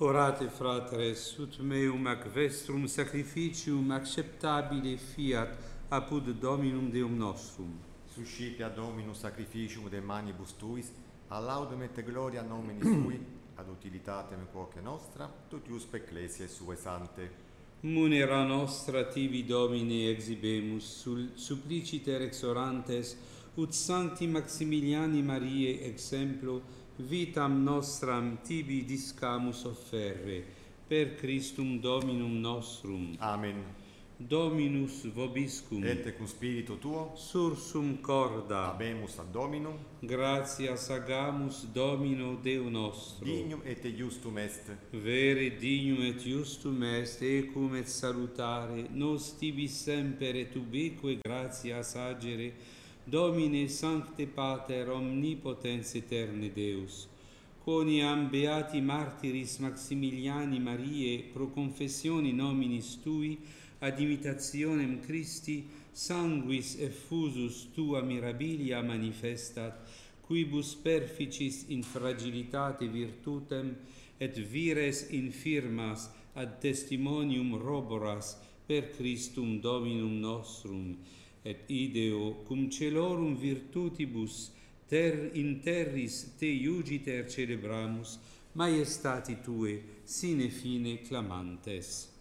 Orate, fratres, ut meum ac vestrum sacrificium acceptabile fiat apud Dominum Deum nostrum. Suscipia Dominum sacrificium de manibus tuis, a laudem et gloria nomini sui, ad utilitatem quoque nostra, totiusque ecclesiae sue sante. Munera nostra tibi Domine exibemus, suppliciter exorantes, ut Sancti Maximiliani Mariae exemplo, vitam nostram tibi discamus offerre, per Christum Dominum nostrum. Amen. Dominus vobiscum. Et cum spiritu tuo, Sursum corda. habemus ad Dominum, Gratias agamus Domino Deo nostro. dignum et justum est. Vere dignum et justum est, ecum et salutare, nos tibi semper et ubique gratias agere, Domine Sancte Pater omnipotens aeterne Deus, quoniam beati martiris Maximiliani Mariae pro confessione nominis tui ad imitationem Christi sanguis effusus tua mirabilia manifestat, quibus perficis in fragilitate virtutem et vires infirmas ad testimonium roboras per Christum Dominum nostrum, et ideo cum celorum virtutibus in terris te iugiter celebramus, maiestati tue sine fine clamantes.